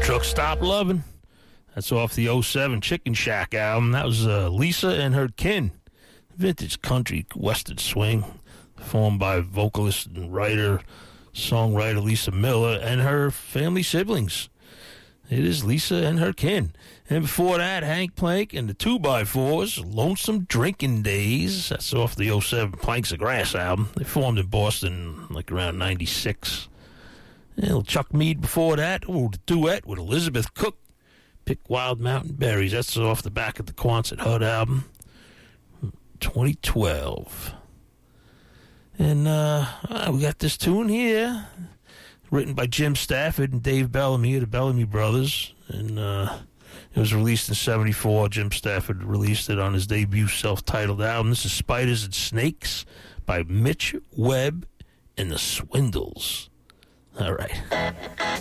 Truck Stop Lovin'. That's off the 07 Chicken Shack album. That was Lisa and her kin. Vintage country western swing, performed by vocalist and songwriter Lisa Miller and her family siblings. It is Lisa and her kin. And before that, Hank Plank and the 2x4s, Lonesome Drinking Days. That's off the 07 Planks of Grass album. They formed in Boston like around 96. And Chuck Mead before that, the duet with Elizabeth Cook, Pick Wild Mountain Berries. That's off the back of the Quonset Hut album, 2012. And we got this tune here, written by Jim Stafford and Dave Bellamy of the Bellamy Brothers. And it was released in 74. Jim Stafford released it on his debut self-titled album. This is Spiders and Snakes by Mitch Webb and the Swindles. All right.